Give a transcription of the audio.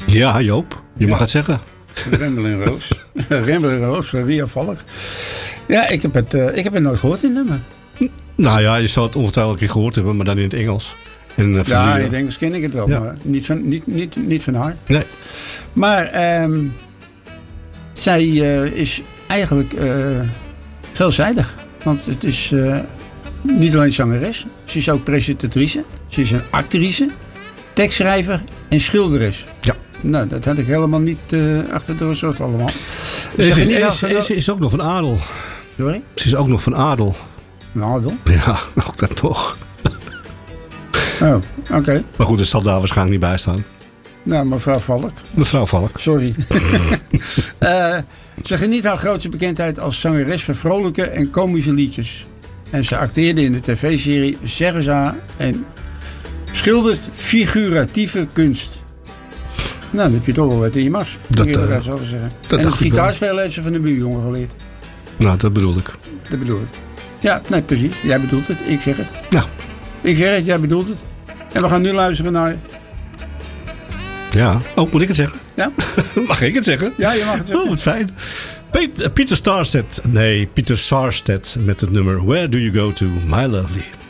Ja, Joop, je mag het zeggen. Rembel en Roos. Rembel en Roos van Ria Valk. Ja, ik heb het nooit gehoord in nummer. Nou ja, je zou het ongetwijfeld een keer gehoord hebben, maar dan in het Engels. En, ja, in het Engels ken ik het wel, maar niet van haar. Nee. Maar zij is eigenlijk veelzijdig. Want het is niet alleen zangeres. Ze is ook presentatrice. Ze is een actrice, tekstschrijver en schilderes. Ja. Nou, dat had ik helemaal niet achter de soort allemaal. Ze is ook nog van adel. Sorry? Ze is ook nog van adel. Van adel? Ja, ook dat toch. Oh, oké. Maar goed, het zal daar waarschijnlijk niet bij staan. Nou, mevrouw Valk. Mevrouw Valk. Sorry. Ze geniet haar grootste bekendheid als zangeres van vrolijke en komische liedjes. En ze acteerde in de tv-serie Zerza en schildert figuratieve kunst. Nou, dan heb je toch wel wat in je mars. Dat zo zeggen. Dat en het dacht ik gitaarspelen heeft ze van de buurjongen geleerd. Nou, dat bedoel ik. Dat bedoel ik. Ja, nee, precies. Jij bedoelt het. Ik zeg het. Ja. Ik zeg het, jij bedoelt het. En we gaan nu luisteren naar... Ja. Oh, moet ik het zeggen? Ja. Mag ik het zeggen? Ja, je mag het zeggen. Oh, wat fijn. Pieter Sarstedt met het nummer Where Do You Go To, My Lovely.